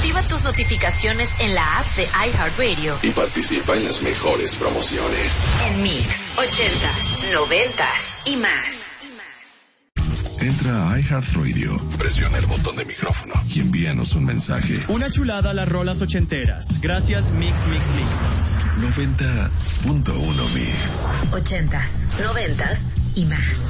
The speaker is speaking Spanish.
Activa tus notificaciones en la app de iHeartRadio. Y participa en las mejores promociones. En Mix, 80s, 90s y más. Entra a iHeartRadio, presiona el botón de micrófono y envíanos un mensaje. Una chulada a las rolas ochenteras. Gracias, Mix. 90.1 Mix. 80s, 90s y más.